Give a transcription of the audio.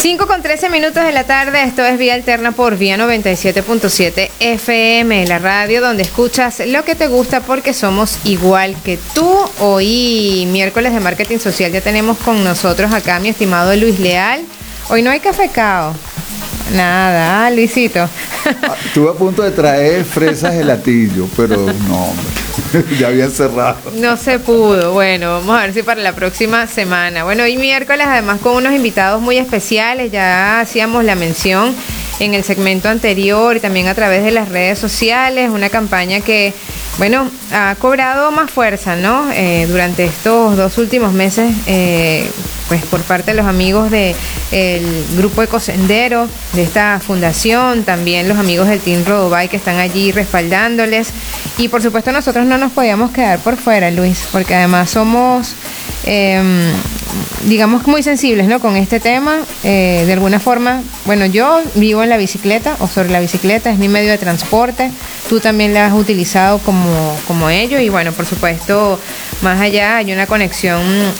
5:13 de la tarde, esto es Vía Alterna por Vía 97.7 FM, la radio donde escuchas lo que te gusta porque somos igual que tú. Hoy, miércoles de Marketing Social, ya tenemos con nosotros acá mi estimado Luis Leal. Hoy no hay café cao. Nada, Luisito. Estuve a punto de traer fresas gelatillo, pero no, hombre, ya habían cerrado. No se pudo. Bueno, vamos a ver si para la próxima semana. Bueno, hoy miércoles, además con unos invitados muy especiales, ya hacíamos la mención en el segmento anterior y también a través de las redes sociales, una campaña que, bueno, ha cobrado más fuerza, ¿no? Durante estos 2 últimos meses, pues por parte de los amigos del Grupo Ecosendero, de esta fundación, también los amigos del Team Rodobike que están allí respaldándoles. Y por supuesto nosotros no nos podíamos quedar por fuera, Luis, porque además somos, digamos, muy sensibles, ¿no? Con este tema. De alguna forma, bueno, yo vivo en la bicicleta o sobre la bicicleta, es mi medio de transporte. Tú también la has utilizado como ello y bueno, por supuesto, más allá hay una conexión